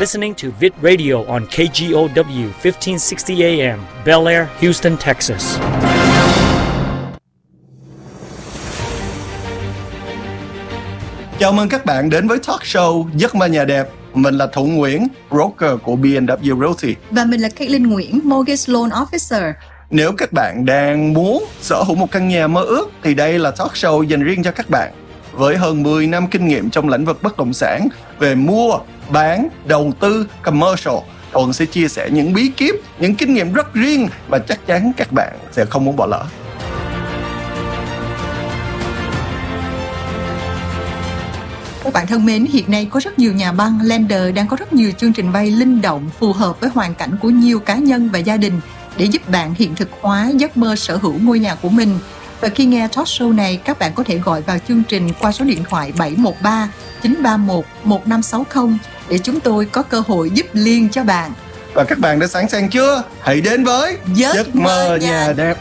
listening to Vid Radio on KGOW 1560 AM, Bel Air, Houston, Texas. Chào mừng các bạn đến với talk show Giấc mơ nhà đẹp. Mình là Thuận Nguyễn, broker của B&W Realty. Và mình là Caitlin Nguyễn, Mortgage Loan Officer. Nếu các bạn đang muốn sở hữu một căn nhà mơ ước thì đây là talk show dành riêng cho các bạn. Với hơn 10 năm kinh nghiệm trong lĩnh vực bất động sản về mua, bán, đầu tư, commercial, Thuận sẽ chia sẻ những bí kíp, những kinh nghiệm rất riêng và chắc chắn các bạn sẽ không muốn bỏ lỡ. Các bạn thân mến, hiện nay có rất nhiều nhà băng, lender đang có rất nhiều chương trình vay linh động phù hợp với hoàn cảnh của nhiều cá nhân và gia đình để giúp bạn hiện thực hóa giấc mơ sở hữu ngôi nhà của mình. Và khi nghe talk show này, các bạn có thể gọi vào chương trình qua số điện thoại 713 931 1560 để chúng tôi có cơ hội giúp liền cho bạn. Và các bạn đã sẵn sàng chưa? Hãy đến với Giấc mơ nhà đẹp.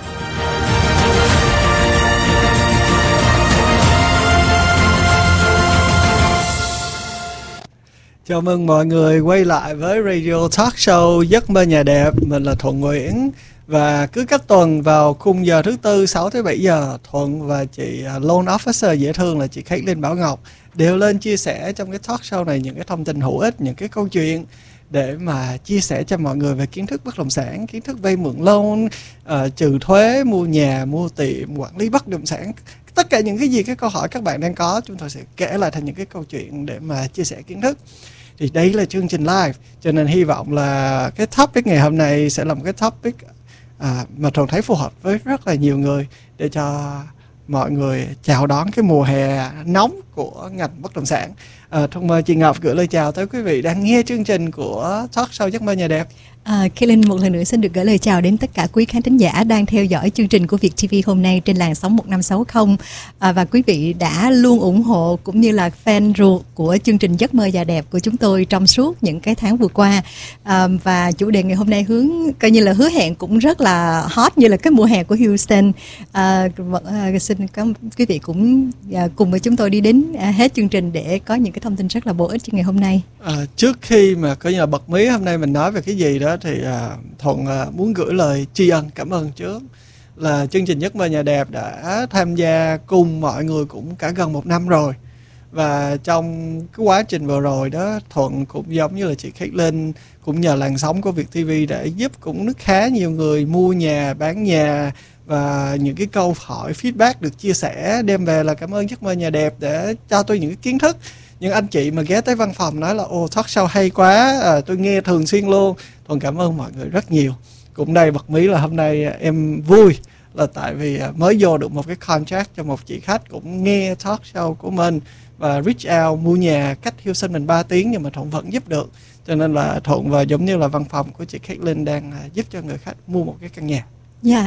Chào mừng mọi người quay lại với Radio Talk Show Giấc mơ nhà đẹp. Mình là Thuận Nguyễn. Và cứ cách tuần vào khung giờ thứ Tư 6 tới 7 giờ, Thuận và chị Loan Officer dễ thương là chị Caitlin Bảo Ngọc đều lên chia sẻ trong cái talk show này những cái thông tin hữu ích, những cái câu chuyện để mà chia sẻ cho mọi người về kiến thức bất động sản, kiến thức vay mượn loan, trừ thuế, mua nhà, mua tiệm, quản lý bất động sản. Tất cả những cái gì, cái câu hỏi các bạn đang có, chúng tôi sẽ kể lại thành những cái câu chuyện để mà chia sẻ kiến thức. Thì đây là chương trình live, cho nên hy vọng là cái topic ngày hôm nay sẽ là một cái topic mà Thuận thấy phù hợp với rất là nhiều người để cho mọi người chào đón cái mùa hè nóng của ngành bất động sản. Thuận mời chị Ngọc gửi lời chào tới quý vị đang nghe chương trình của talk show Giấc mơ nhà đẹp. Caitlin một lần nữa xin được gửi lời chào đến tất cả quý khán thính giả đang theo dõi chương trình của Việt TV hôm nay trên làn sóng 1560, và quý vị đã luôn ủng hộ cũng như là fan ruột của chương trình Giấc mơ nhà đẹp của chúng tôi trong suốt những cái tháng vừa qua. Và chủ đề ngày hôm nay coi như là hứa hẹn cũng rất là hot như là cái mùa hè của Houston. Xin các quý vị cũng cùng với chúng tôi đi đến hết chương trình để có những cái thông tin rất là bổ ích cho ngày hôm nay. Trước khi mà coi như là bật mí hôm nay mình nói về cái gì đó thì Thuận muốn gửi lời tri ân cảm ơn trước là chương trình Giấc mơ nhà đẹp đã tham gia cùng mọi người cũng cả gần 1 năm rồi. Và trong cái quá trình vừa rồi đó, Thuận cũng giống như là chị Caitlin cũng nhờ làn sóng của Việt TV để giúp cũng khá nhiều người mua nhà, bán nhà, và những cái câu hỏi feedback được chia sẻ đem về là cảm ơn Giấc mơ nhà đẹp để cho tôi những cái kiến thức. Những anh chị mà ghé tới văn phòng nói là talk show hay quá, tôi nghe thường xuyên luôn. Thuận cảm ơn mọi người rất nhiều. Cũng đây bật mí là hôm nay em vui là tại vì mới vô được một cái contract cho một chị khách cũng nghe talk show của mình và reach out mua nhà cách Houston mình 3 tiếng nhưng mà Thuận vẫn giúp được. Cho nên là Thuận và giống như là văn phòng của chị Caitlin đang giúp cho người khách mua một cái căn nhà. Yeah.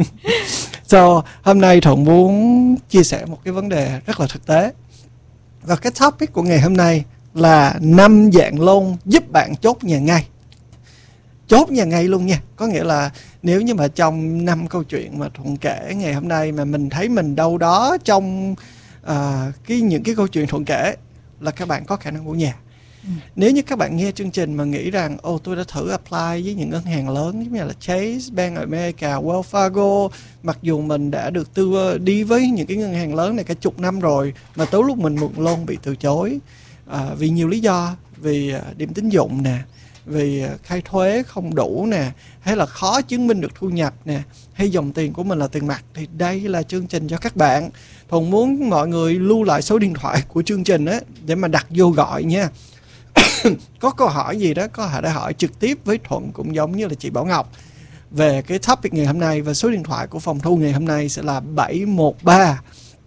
So, hôm nay Thuận muốn chia sẻ một cái vấn đề rất là thực tế. Và cái topic của ngày hôm nay là 5 dạng loan giúp bạn chốt nhà ngay. Chốt nhà ngay luôn nha. Có nghĩa là nếu như mà trong 5 câu chuyện mà Thuận kể ngày hôm nay mà mình thấy mình đâu đó trong những cái câu chuyện Thuận kể là các bạn có khả năng mua nhà. Nếu như các bạn nghe chương trình mà nghĩ rằng tôi đã thử apply với những ngân hàng lớn như là Chase, Bank of America, Wells Fargo, mặc dù mình đã được đi với những cái ngân hàng lớn này cả chục năm rồi mà tới lúc mình mượn loan bị từ chối vì nhiều lý do, vì điểm tín dụng nè, vì khai thuế không đủ nè, hay là khó chứng minh được thu nhập nè, hay dòng tiền của mình là tiền mặt, thì đây là chương trình cho các bạn. Thuận muốn mọi người lưu lại số điện thoại của chương trình á để mà đặt vô gọi nha. Có câu hỏi gì đó có thể hỏi trực tiếp với Thuận cũng giống như là chị Bảo Ngọc về cái topic ngày hôm nay. Và số điện thoại của phòng thu ngày hôm nay sẽ là 713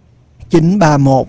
931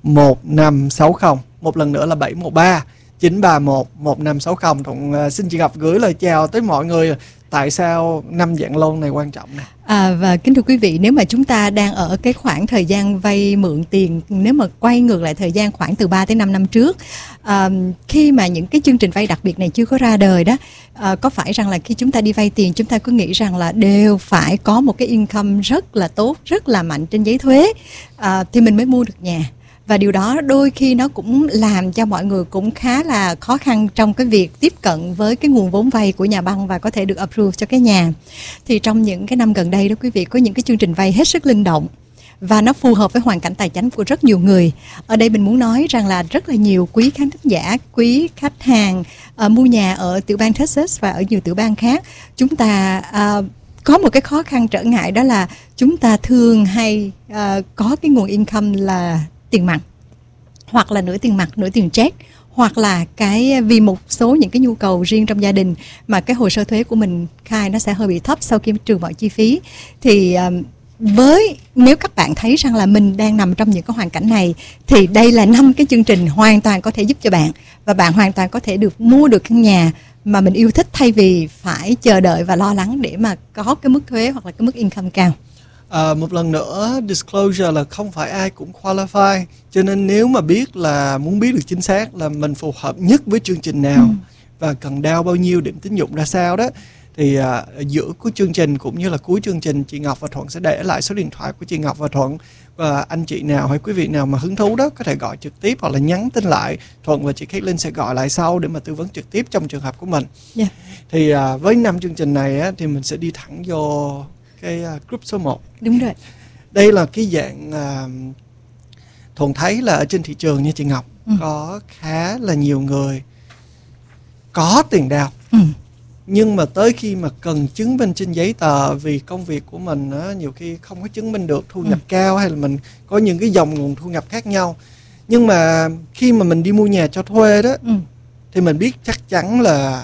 1560. Một lần nữa là 713 931 1560. Thuận xin chị Ngọc gửi lời chào tới mọi người. Tại sao 5 dạng loan này quan trọng nè? Và kính thưa quý vị, nếu mà chúng ta đang ở cái khoảng thời gian vay mượn tiền, nếu mà quay ngược lại thời gian khoảng từ 3 tới 5 năm trước, khi mà những cái chương trình vay đặc biệt này chưa có ra đời đó, có phải rằng là khi chúng ta đi vay tiền, chúng ta cứ nghĩ rằng là đều phải có một cái income rất là tốt, rất là mạnh trên giấy thuế thì mình mới mua được nhà. Và điều đó đôi khi nó cũng làm cho mọi người cũng khá là khó khăn trong cái việc tiếp cận với cái nguồn vốn vay của nhà băng và có thể được approve cho cái nhà. Thì trong những cái năm gần đây đó quý vị, có những cái chương trình vay hết sức linh động và nó phù hợp với hoàn cảnh tài chính của rất nhiều người. Ở đây mình muốn nói rằng là rất là nhiều quý khán thính giả, quý khách hàng mua nhà ở tiểu bang Texas và ở nhiều tiểu bang khác, chúng ta có một cái khó khăn trở ngại, đó là chúng ta thường hay có cái nguồn income là tiền mặt, hoặc là nửa tiền mặt, nửa tiền check, hoặc là vì một số những cái nhu cầu riêng trong gia đình mà cái hồ sơ thuế của mình khai nó sẽ hơi bị thấp sau khi trừ mọi chi phí. Thì nếu các bạn thấy rằng là mình đang nằm trong những cái hoàn cảnh này, thì đây là 5 cái chương trình hoàn toàn có thể giúp cho bạn, và bạn hoàn toàn có thể mua được căn nhà mà mình yêu thích, thay vì phải chờ đợi và lo lắng để mà có cái mức thuế hoặc là cái mức income cao. Một lần nữa disclosure là không phải ai cũng qualify, cho nên nếu mà muốn biết được chính xác là mình phù hợp nhất với chương trình nào và cần down bao nhiêu, điểm tín dụng ra sao đó, thì giữa của chương trình cũng như là cuối chương trình, chị Ngọc và Thuận sẽ để lại số điện thoại của chị Ngọc và Thuận, và anh chị nào hay quý vị nào mà hứng thú đó có thể gọi trực tiếp hoặc là nhắn tin lại. Thuận và chị Caitlin sẽ gọi lại sau để mà tư vấn trực tiếp trong trường hợp của mình. Thì với 5 chương trình này á, thì mình sẽ đi thẳng vô cái group số 1. Đúng rồi. Đây là cái dạng Thuận thấy là ở trên thị trường nha chị Ngọc, có khá là nhiều người có tiền down, nhưng mà tới khi mà cần chứng minh trên giấy tờ vì công việc của mình á, nhiều khi không có chứng minh được thu nhập cao, hay là mình có những cái dòng nguồn thu nhập khác nhau. Nhưng mà khi mà mình đi mua nhà cho thuê đó, thì mình biết chắc chắn là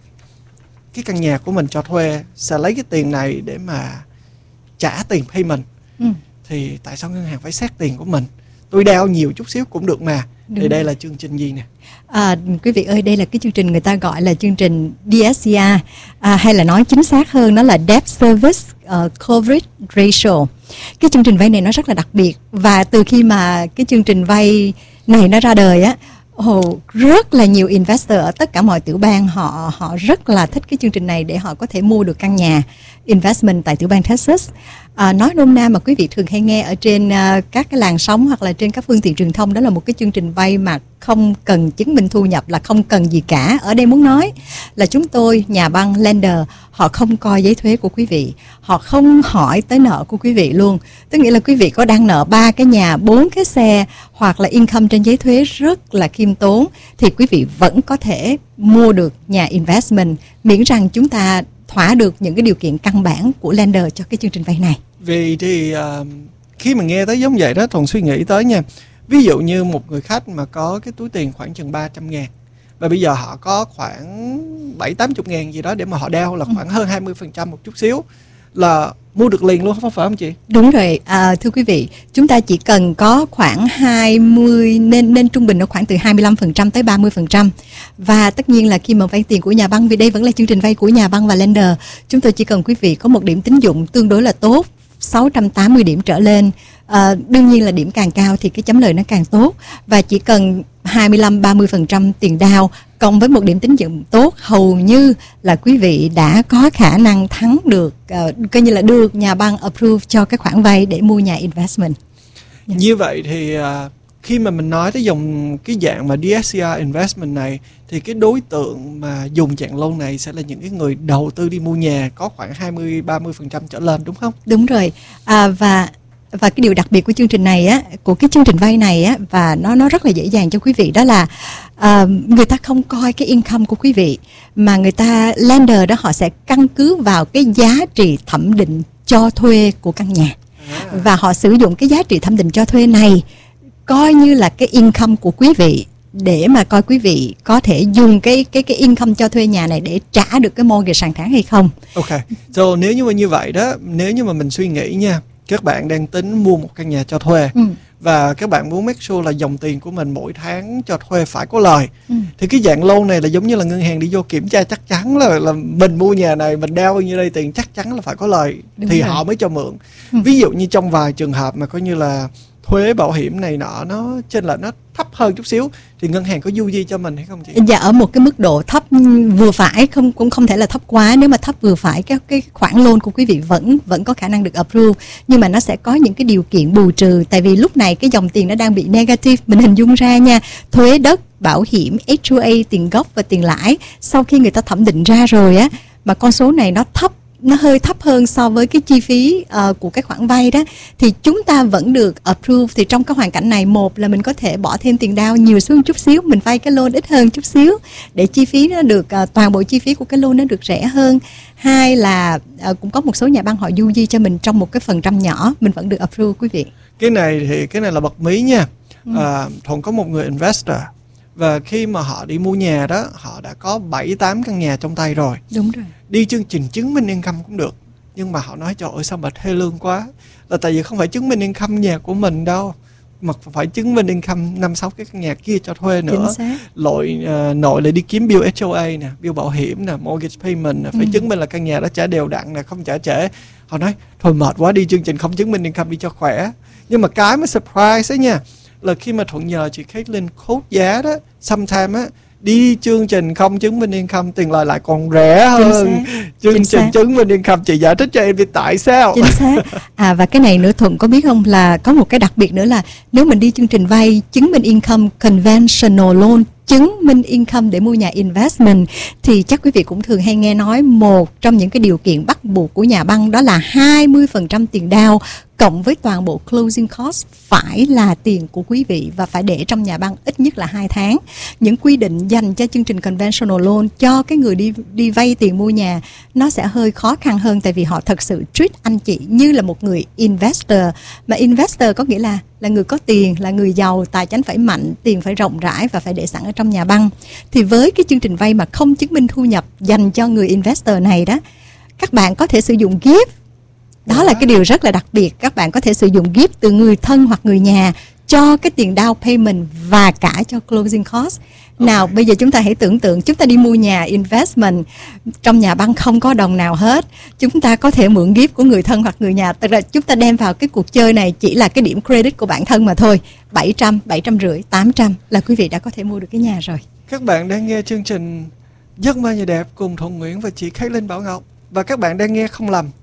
cái căn nhà của mình cho thuê sẽ lấy cái tiền này để mà trả tiền payment. Thì tại sao ngân hàng phải xét tiền của mình? Tôi down nhiều chút xíu cũng được mà. Thì đây là chương trình gì nè? Quý vị ơi, đây là cái chương trình người ta gọi là chương trình DSCR, hay là nói chính xác hơn nó là Debt Service Coverage Ratio. Cái chương trình vay này nó rất là đặc biệt, và từ khi mà cái chương trình vay này nó ra đời á, rất là nhiều investor ở tất cả mọi tiểu bang họ rất là thích cái chương trình này để họ có thể mua được căn nhà investment tại tiểu bang Texas. Nói nôm na mà quý vị thường hay nghe ở trên các cái làn sóng hoặc là trên các phương tiện truyền thông, đó là một cái chương trình vay mà không cần chứng minh thu nhập, là không cần gì cả. Ở đây muốn nói là chúng tôi, nhà băng lender, họ không coi giấy thuế của quý vị, họ không hỏi tới nợ của quý vị luôn. Tức nghĩa là quý vị có đang nợ 3 cái nhà, 4 cái xe, hoặc là income trên giấy thuế rất là khiêm tốn, thì quý vị vẫn có thể mua được nhà investment, miễn rằng chúng ta thỏa được những cái điều kiện căn bản của lender cho cái chương trình vay này. Vì thì khi mà nghe tới giống vậy đó, Thuận suy nghĩ tới nha. Ví dụ như một người khách mà có cái túi tiền khoảng chừng 300.000, và bây giờ họ có khoảng 7-80 ngàn gì đó để mà họ đeo, là khoảng hơn 20% một chút xíu, là mua được liền luôn, phải không chị? Đúng rồi, thưa quý vị, chúng ta chỉ cần có khoảng 20, nên trung bình nó khoảng từ 25% tới 30%. Và tất nhiên là khi mà vay tiền của nhà băng, vì đây vẫn là chương trình vay của nhà băng và lender, chúng tôi chỉ cần quý vị có một điểm tín dụng tương đối là tốt, 680 điểm trở lên. Đương nhiên là điểm càng cao thì cái chấm lời nó càng tốt, và chỉ cần 25-30% tiền down cộng với một điểm tín dụng tốt, hầu như là quý vị đã có khả năng thắng được, coi như là được nhà băng approve cho cái khoản vay để mua nhà investment. Như vậy thì khi mà mình nói tới cái dạng mà DSCR investment này, thì cái đối tượng mà dùng dạng loan này sẽ là những cái người đầu tư đi mua nhà có khoảng 20-30% trở lên, đúng không? Đúng rồi. Và cái điều đặc biệt của chương trình này á, của cái chương trình vay này á, và nó rất là dễ dàng cho quý vị, đó là người ta không coi cái income của quý vị, mà người ta lender đó họ sẽ căn cứ vào cái giá trị thẩm định cho thuê của căn nhà, và họ sử dụng cái giá trị thẩm định cho thuê này coi như là cái income của quý vị, để mà coi quý vị có thể dùng cái income cho thuê nhà này để trả được cái mortgage hàng tháng hay không. Ok, so nếu như mà như vậy đó, nếu như mà mình suy nghĩ nha, các bạn đang tính mua một căn nhà cho thuê, và các bạn muốn make sure là dòng tiền của mình mỗi tháng cho thuê phải có lời, thì cái dạng loan này là giống như là ngân hàng đi vô kiểm tra chắc chắn là mình mua nhà này, mình đeo bao nhiêu đây tiền chắc chắn là phải có lời. Đúng thì rồi. Họ mới cho mượn. Ví dụ như trong vài trường hợp mà coi như là thuế bảo hiểm này nọ nó chênh lệch nó thấp hơn chút xíu, thì ngân hàng có du di cho mình hay không chị? Dạ, ở một cái mức độ thấp vừa phải, cũng không thể là thấp quá. Nếu mà thấp vừa phải, cái khoản loan của quý vị vẫn có khả năng được approve, nhưng mà nó sẽ có những cái điều kiện bù trừ. Tại vì lúc này cái dòng tiền nó đang bị negative, mình hình dung ra nha, thuế đất, bảo hiểm, HOA, tiền gốc và tiền lãi, sau khi người ta thẩm định ra rồi á, mà con số này nó hơi thấp hơn so với cái chi phí của cái khoản vay đó, thì chúng ta vẫn được approve. Thì trong cái hoàn cảnh này, một là mình có thể bỏ thêm tiền down nhiều xuống chút xíu, mình vay cái loan ít hơn chút xíu để chi phí nó được toàn bộ chi phí của cái loan nó được rẻ hơn. Hai là cũng có một số nhà băng họ du di cho mình trong một cái phần trăm nhỏ, mình vẫn được approve quý vị. Cái này là bật mí nha. Thuận có một người investor, và khi mà họ đi mua nhà đó, họ đã có 7-8 căn nhà trong tay rồi. Đúng rồi. Đi chương trình chứng minh income cũng được, nhưng mà họ nói trời ơi sao mà thê lương quá. Là tại vì không phải chứng minh income nhà của mình đâu, mà phải chứng minh income 5-6 cái căn nhà kia cho thuê nữa. Nội lại đi kiếm bill HOA nè, bill bảo hiểm nè, mortgage payment nè, phải chứng minh là căn nhà đó trả đều đặn nè, không trả trễ. Họ nói thôi mệt quá, đi chương trình không chứng minh income đi cho khỏe. Nhưng mà cái mới surprise ấy nha, là khi mà Thuận nhờ chị Caitlin quote giá đó, sometime á, đi chương trình không chứng minh income tiền lời lại còn rẻ hơn chương trình chứng minh income. Chị giải thích cho em đi tại sao. Chính xác. Và cái này nữa Thuận có biết không, là có một cái đặc biệt nữa là nếu mình đi chương trình vay chứng minh income conventional loan, chứng minh income để mua nhà investment, thì chắc quý vị cũng thường hay nghe nói một trong những cái điều kiện bắt buộc của nhà băng đó là 20% tiền down cộng với toàn bộ closing cost phải là tiền của quý vị và phải để trong nhà băng ít nhất là 2 tháng. Những quy định dành cho chương trình conventional loan cho cái người đi vay tiền mua nhà nó sẽ hơi khó khăn hơn, tại vì họ thật sự treat anh chị như là một người investor. Mà investor có nghĩa là người có tiền, là người giàu, tài chính phải mạnh, tiền phải rộng rãi và phải để sẵn ở trong nhà băng. Thì với cái chương trình vay mà không chứng minh thu nhập dành cho người investor này đó, các bạn có thể sử dụng gift. Đó là cái điều rất là đặc biệt. Các bạn có thể sử dụng gift từ người thân hoặc người nhà cho cái tiền down payment và cả cho closing cost. Nào bây giờ chúng ta hãy tưởng tượng chúng ta đi mua nhà investment, trong nhà băng không có đồng nào hết, chúng ta có thể mượn gift của người thân hoặc người nhà. Tức là chúng ta đem vào cái cuộc chơi này chỉ là cái điểm credit của bản thân mà thôi. 700, 750, 800 là quý vị đã có thể mua được cái nhà rồi. Các bạn đang nghe chương trình Giấc Mơ Nhà Đẹp cùng Thuận Nguyễn và chị Caitlin Bảo Ngọc. Và các bạn đang nghe không lầm,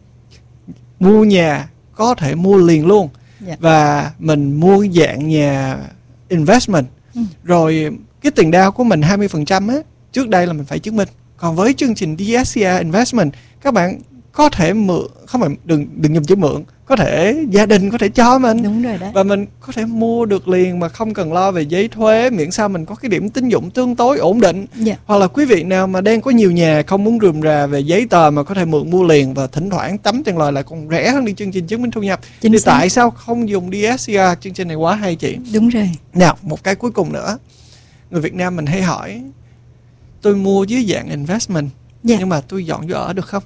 mua nhà có thể mua liền luôn. Và mình mua dạng nhà investment. Rồi cái tiền down của mình 20% á, trước đây là mình phải chứng minh. Còn với chương trình DSCR Investment, các bạn có thể mượn, không phải đừng dùng chữ mượn, có thể gia đình có thể cho mình. Đúng rồi đấy. Và mình có thể mua được liền mà không cần lo về giấy thuế, miễn sao mình có cái điểm tín dụng tương đối ổn định. Hoặc là quý vị nào mà đang có nhiều nhà không muốn rườm rà về giấy tờ mà có thể mượn mua liền, và thỉnh thoảng tấm tiền lời lại còn rẻ hơn đi chương trình chứng minh thu nhập. Thì tại sao không dùng DSCR? Chương trình này quá hay chị. Đúng rồi. Nào, một cái cuối cùng nữa. Người Việt Nam mình hay hỏi, tôi mua dưới dạng investment nhưng mà tôi dọn vô ở được không?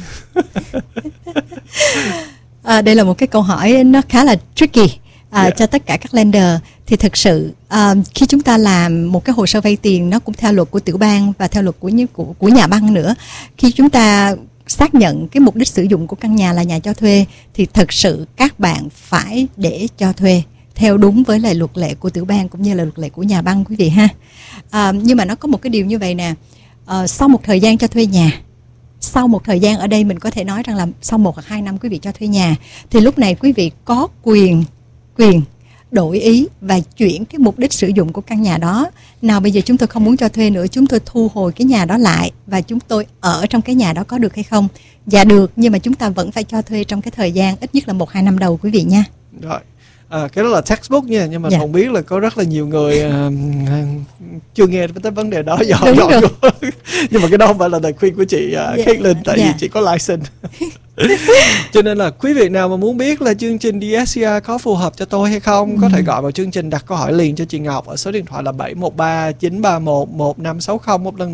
Đây là một cái câu hỏi nó khá là tricky cho tất cả các lender. Thì thực sự khi chúng ta làm một cái hồ sơ vay tiền, nó cũng theo luật của tiểu bang và theo luật của nhà băng nữa. Khi chúng ta xác nhận cái mục đích sử dụng của căn nhà là nhà cho thuê, thì thực sự các bạn phải để cho thuê theo đúng với lại luật lệ của tiểu bang cũng như là luật lệ của nhà băng quý vị ha. Nhưng mà nó có một cái điều như vậy nè, sau một thời gian cho thuê nhà, sau một thời gian ở đây mình có thể nói rằng là sau 1 hoặc 2 năm quý vị cho thuê nhà, thì lúc này quý vị có quyền đổi ý và chuyển cái mục đích sử dụng của căn nhà đó. Nào bây giờ chúng tôi không muốn cho thuê nữa, chúng tôi thu hồi cái nhà đó lại và chúng tôi ở trong cái nhà đó, có được hay không? Dạ được, nhưng mà chúng ta vẫn phải cho thuê trong cái thời gian ít nhất là 1-2 năm đầu quý vị nha. Rồi. Cái đó là textbook nha, nhưng mà Thuận biết là có rất là nhiều người chưa nghe tới vấn đề đó dọn. Nhưng mà cái đó không phải là lời khuyên của chị Caitlin, tại vì chị có license. Cho nên là quý vị nào mà muốn biết là chương trình DSCR có phù hợp cho tôi hay không, có thể gọi vào chương trình đặt câu hỏi liền cho chị Ngọc ở số điện thoại là 713 931 1560. Một lần